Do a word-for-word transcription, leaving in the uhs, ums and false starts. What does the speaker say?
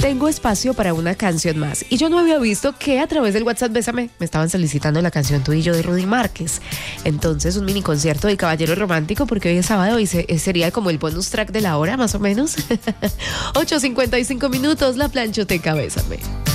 Tengo espacio para una canción más. Y yo no había visto que a través del WhatsApp Bésame me estaban solicitando la canción Tú y yo de Rudy Márquez. Entonces, un mini concierto de Caballero Romántico, porque hoy es sábado y se, sería como el bonus track de la hora, más o menos. ocho cincuenta y cinco minutos, la planchoteca Bésame.